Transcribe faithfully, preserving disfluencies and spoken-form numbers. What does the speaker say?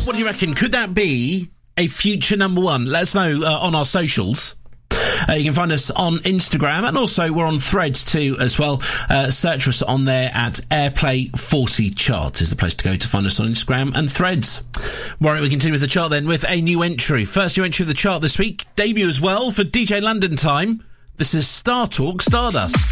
What do you reckon? Could that be a future number one? Let us know uh, on our socials. Uh, you can find us on Instagram, and also we're on Threads too as well. Uh, search us on there at Airplay forty Chart is the place to go to find us on Instagram and Threads. All right, we continue with the chart then with a new entry. First new entry of the chart this week, debut as well for D J London Time. This is Star Talk Stardust.